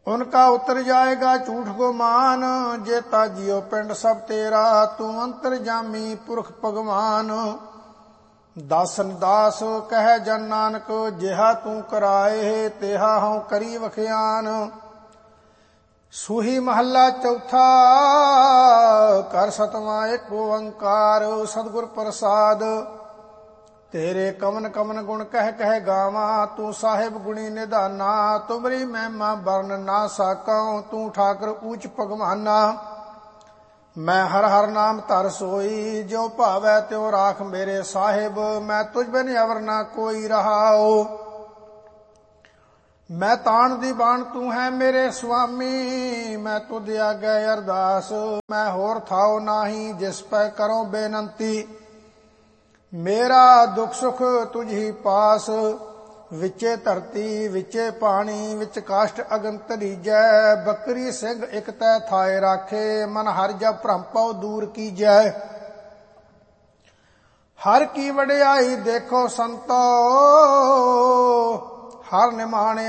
उनका उतर जाएगा झूठ गुमान। जेता जियो पिंड सब तेरा, तू अंतरजामी पुरख भगवान। दासन दास कह जन नानक, जिहा तू कराए तेहा हूं करी वखियान। सूही महला चौथा, कर सतवां एक ओंकार। सतगुर प्रसाद तेरे कवन कवन गुण कह कह गावा। तू साहिब गुणी निधाना, तुमरी महिमा वर्ण ना साकऊं। तू ठाकर ऊंच भगवाना। मैं हर हर नाम धर सोई, ज्यों भावै त्यों राख मेरे साहिब। मैं तुझ बिन अवर ना कोई रहाओ। मैं ताण दी बाण तू है मेरे स्वामी। मैं तुझ आगे अरदास, मैं होर थाओ नाही जिस पै करो बेनंती। मेरा दुख सुख तुझ ही पास, विचे धरती विचे पानी। विच काष्ट अगन तरीजै, बकरी सिंह इक तै थाए राखे। मन हर जब भ्रम पौ दूर कीजै। हर की वडियाई देखो संतो, हर निमाणे